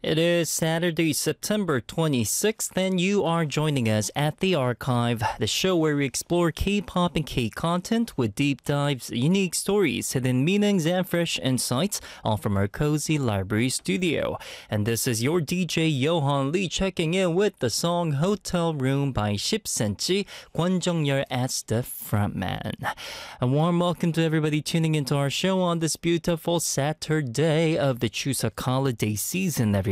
It is Saturday, September 26th, and you are joining us at The Archive, the show where we explore K-pop and K-content with deep dives, unique stories, hidden meanings, and fresh insights, all from our cozy library studio. And this is your DJ Johan Lee checking in with the song Hotel Room by 10cm, Kwon Jung-yeol as the frontman. A warm welcome to everybody tuning into our show on this beautiful Saturday of the Chuseok holiday season, everyone.